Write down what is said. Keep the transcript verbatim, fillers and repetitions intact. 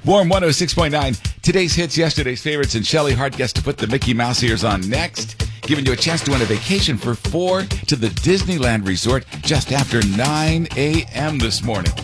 Warm one oh six point nine. Today's hits, yesterday's favorites, and Shelly Hart gets to put the Mickey Mouse ears on next, giving you a chance to win a vacation for four to the Disneyland Resort just after nine a.m. this morning.